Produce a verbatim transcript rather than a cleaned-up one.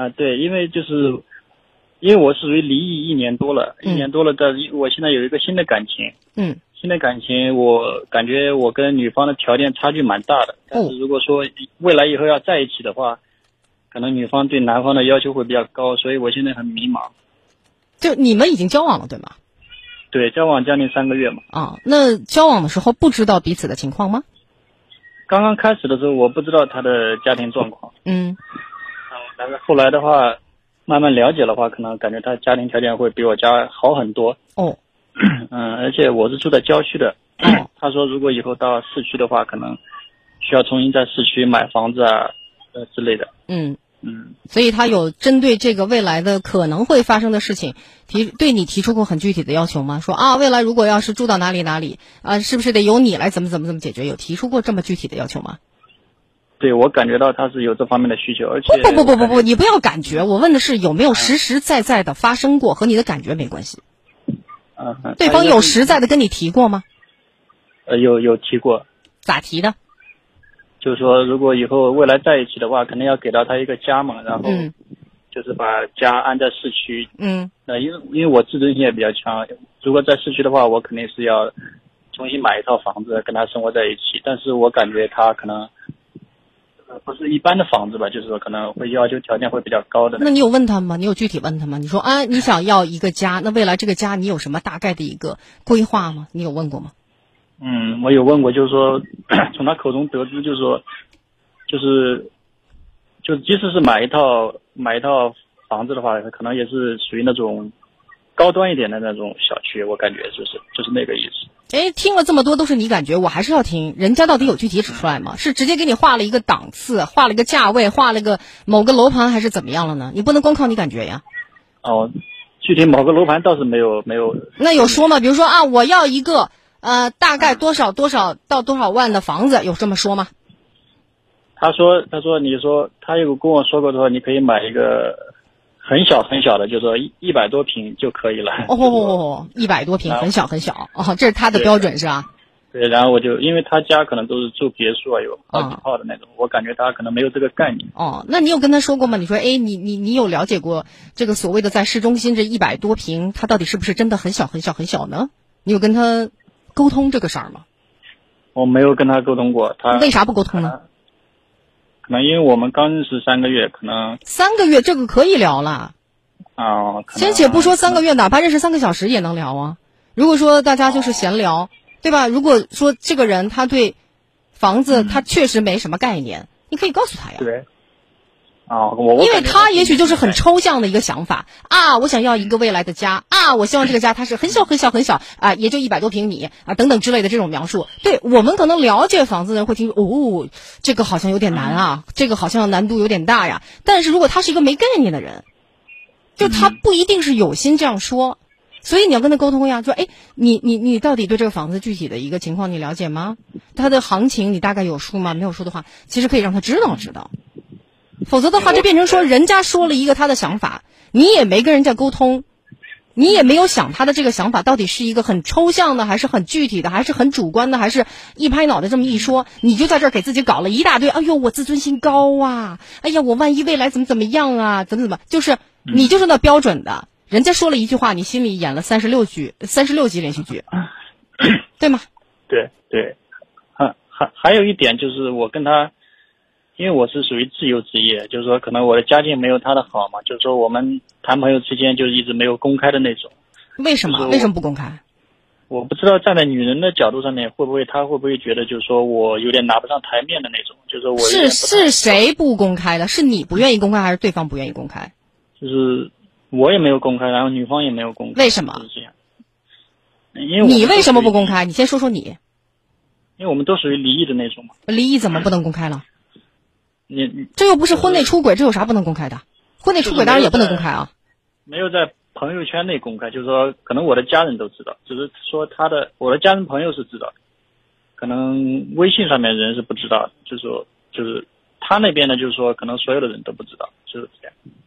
啊，对，因为就是因为我是属于离异一年多了， 嗯、 一年多了的，我现在有一个新的感情， 嗯， 新的感情，我感觉我跟女方的条件差距蛮大的，但是如果说未来以后要在一起的话，可能女方对男方的要求会比较高，所以我现在很迷茫。 就你们已经交往了对吗？ 对，交往将近三个月嘛。 啊，那交往的时候不知道彼此的情况吗？ 刚刚开始的时候我不知道他的家庭状况， 嗯， 但是后来的话慢慢了解的话，可能感觉他家庭条件会比我家好很多。 哦， 嗯，而且我是住在郊区的。 哦， 他说如果以后到市区的话，可能需要重新在市区买房子啊，呃之类的。 嗯嗯， 所以他有针对这个未来的可能会发生的事情，提对你提出过很具体的要求吗？说啊，未来如果要是住到哪里哪里啊，是不是得由你来怎么怎么怎么解决？有提出过这么具体的要求吗？ 对，我感觉到他是有这方面的需求，而且不不不不不，你不要感觉，我问的是有没有实实在在的发生过，和你的感觉没关系。 嗯， 对方有实在的跟你提过吗？ 呃，有有提过。 咋提的？ 就是说，如果以后未来在一起的话，肯定要给到他一个家嘛，然后就是把家安在市区。 嗯， 那因为因为我自尊心也比较强，如果在市区的话，我肯定是要重新买一套房子跟他生活在一起。但是我感觉他可能不是一般的房子吧，就是说可能会要求条件会比较高的。 那你有问他吗？你有具体问他吗？你说啊，你想要一个家，那未来这个家你有什么大概的一个规划吗？你有问过吗？ 嗯，我有问过，就是说从他口中得知，就是说，就是就即使是买一套买一套房子的话，可能也是属于那种高端一点的那种小区，我感觉就是就是那个意思。 哎，听了这么多都是你感觉，我还是要听人家到底有具体指出来吗？是直接给你画了一个档次，画了一个价位，画了个某个楼盘，还是怎么样了呢？你不能光靠你感觉呀。 哦，具体某个楼盘倒是没有没有。 那有说吗？比如说啊，我要一个呃大概多少多少到多少万的房子，有这么说吗？ 他说他说你说他有跟我说过说你可以买一个很小很小的，就是说一一百多平就可以了。 哦，一百多平很小很小哦，这是他的标准是吧？ 对，然后我就因为他家可能都是住别墅啊，有好几套的那种，哦、我感觉他可能没有这个概念。 哦，那你有跟他说过吗？你说，哎，你你你有了解过这个所谓的在市中心这一百多平，它到底是不是真的很小很小很小呢？你有跟他沟通这个事儿吗？ 我没有跟他沟通过，他为啥不沟通呢？ 可能因为我们刚认识三个月，可能三个月这个可以聊了啊。 先且不说三个月，哪怕认识三个小时也能聊啊。如果说大家就是闲聊。哦，对吧？如果说这个人他对房子他确实没什么概念，嗯、你可以告诉他呀。 对。啊，我因为他也许就是很抽象的一个想法啊，我想要一个未来的家啊，我希望这个家它是很小很小很小啊，也就一百多平米啊等等之类的这种描述。对我们可能了解房子的人会听哦，这个好像有点难啊，这个好像难度有点大呀。但是如果他是一个没概念的人，就他不一定是有心这样说。所以你要跟他沟通呀，说，哎，你你你到底对这个房子具体的一个情况你了解吗？它的行情你大概有数吗？没有数的话，其实可以让他知道知道。否则的话，就变成说人家说了一个他的想法，你也没跟人家沟通，你也没有想他的这个想法到底是一个很抽象的，还是很具体的，还是很主观的，还是一拍脑袋这么一说，你就在这儿给自己搞了一大堆。哎呦，我自尊心高啊！哎呀，我万一未来怎么怎么样啊？怎么怎么，就是你就是那标准的。人家说了一句话，你心里演了三十六句、三十六集连续剧，对吗？ 对对，还还还有一点就是我跟他。因为我是属于自由职业，就是说可能我的家境没有他的好嘛，就是说我们谈朋友之间就是一直没有公开的那种。 为什么？为什么不公开？ 我不知道站在女人的角度上面，会不会他会不会觉得就是说我有点拿不上台面的那种，就是说我是是谁不公开的？是你不愿意公开，还是对方不愿意公开？ 就是我也没有公开，然后女方也没有公开。 为什么？ 就是这样。因为你为什么不公开？你先说说你。 因为我们都属于离异的那种嘛。 离异怎么不能公开了？ 你这又不是婚内出轨，这有啥不能公开的？婚内出轨当然也不能公开啊。 没有在朋友圈内公开，就是说可能我的家人都知道，就是说他的我的家人朋友是知道的，可能微信上面人是不知道的，就是说就是他那边呢，就是说可能所有的人都不知道，就是这样。